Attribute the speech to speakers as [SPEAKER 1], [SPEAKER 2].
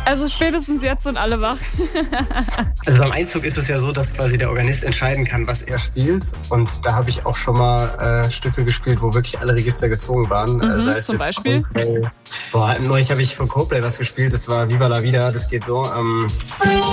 [SPEAKER 1] Also spätestens jetzt sind alle wach.
[SPEAKER 2] Also beim Einzug ist es ja so, dass quasi der Organist entscheiden kann, was er spielt. Und da habe ich auch schon mal Stücke gespielt, wo wirklich alle Register gezogen waren.
[SPEAKER 1] Sei es zum Beispiel?
[SPEAKER 2] Neulich habe ich von Coldplay was gespielt. Das war Viva la Vida. Das geht so.